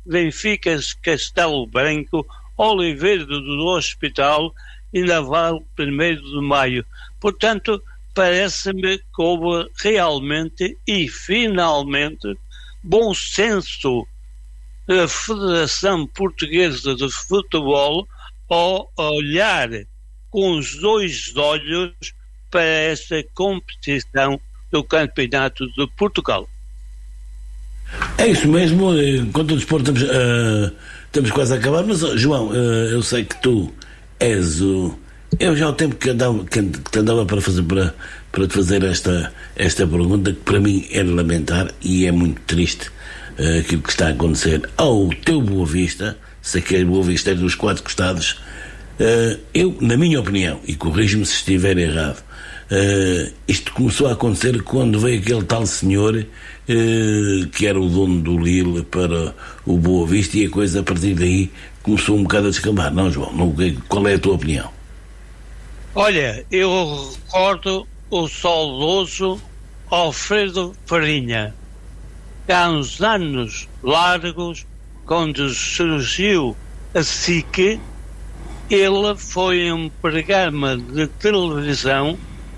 Benfica, Castelo Branco, Oliveira do Hospital e Naval 1º de Maio. Portanto, parece-me que houve realmente e finalmente bom senso da Federação Portuguesa de Futebol ao olhar com os dois olhos para esta competição do Campeonato de Portugal. É isso mesmo, enquanto o desporto estamos quase a acabar, mas João, eu sei que tu és o... Eu já há o tempo que andava para te fazer esta pergunta, que para mim é de lamentar e é muito triste aquilo que está a acontecer ao teu Boa Vista. Sei que é Boa Vista dos 4 costados. Eu, na minha opinião, e corrijo-me se estiver errado, isto começou a acontecer quando veio aquele tal senhor que era o dono do Lille para o Boa Vista, e a coisa a partir daí começou um bocado a descambar. Não, João, qual é a tua opinião? Olha, eu recordo o saudoso Alfredo Farinha, que há uns anos largos, quando surgiu a SIC, ele foi um programa de televisão,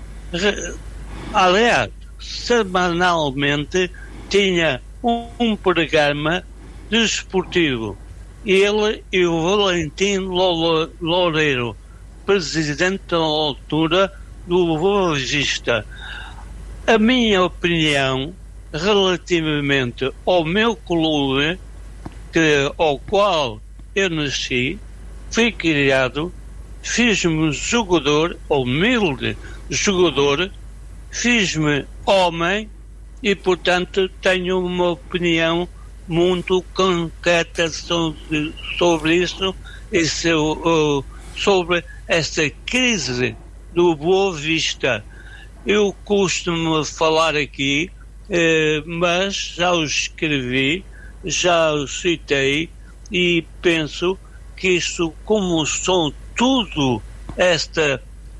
aliás, semanalmente tinha um programa desportivo. Ele e o Valentim Loureiro, presidente da altura do Boa Vista. A minha opinião relativamente ao meu clube, ao qual eu nasci, fui criado, fiz-me jogador, humilde jogador, fiz-me homem e, portanto, tenho uma opinião muito concreta sobre isso e sobre esta crise do Boa Vista. Eu costumo falar aqui, mas já o escrevi, já o citei e penso que isto, como são tudo esta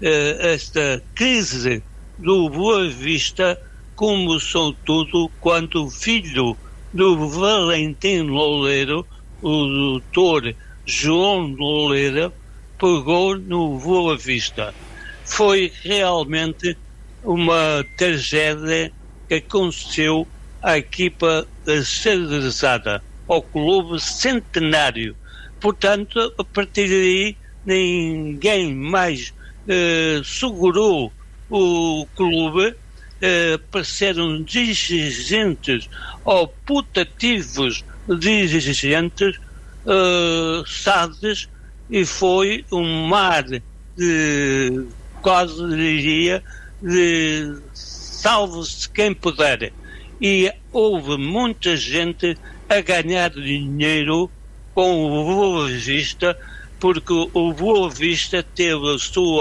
crise do Boa Vista, como são tudo quando o filho do Valentim Loureiro, o doutor João Loureiro, pegou no Boa Vista. Foi realmente uma tragédia que aconteceu à equipa cedrizada, ao clube centenário. Portanto, a partir daí, ninguém mais segurou o clube. Apareceram dirigentes ou putativos dirigentes SADs, e foi um mar de, quase diria, de salve-se quem puder. E houve muita gente a ganhar dinheiro com o Boa Vista, porque o Boa Vista teve os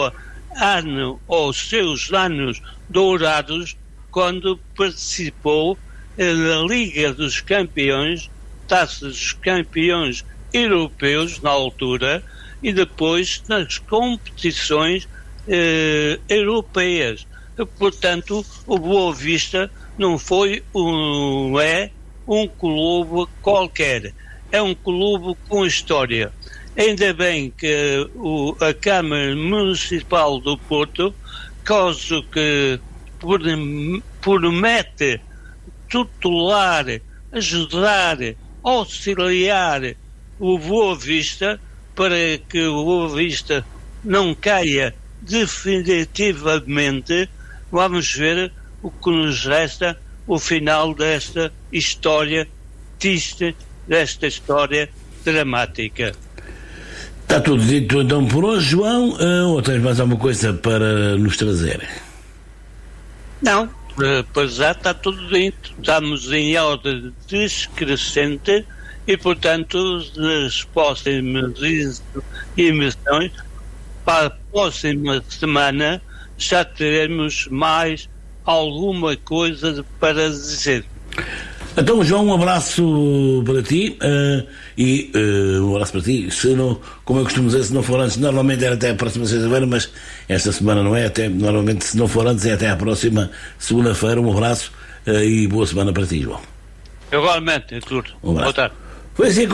seus anos dourados quando participou na Liga dos Campeões, Taça dos Campeões Europeus na altura, e depois nas competições europeias. Portanto, o Boa Vista não foi um clube qualquer, é um clube com história. Ainda bem que a Câmara Municipal do Porto, caso que promete tutelar, ajudar, auxiliar o Boa Vista, para que o Boa Vista não caia definitivamente. Vamos ver o que nos resta, o final desta história triste, desta história dramática. Está tudo dito então por hoje, João, ou tens mais alguma coisa para nos trazer? Não, pois já está tudo dito. Estamos em ordem descrescente e, portanto, nas próximas emissões, para a próxima semana, já teremos mais alguma coisa para dizer. Então, João, um abraço para ti, e um abraço para ti. Se não, como eu costumo dizer, se não for antes, normalmente era até a próxima sexta-feira, mas esta semana não é, normalmente se não for antes é até a próxima segunda-feira. Um abraço e boa semana para ti, João. Igualmente, é tudo. Um abraço. Boa tarde. Foi assim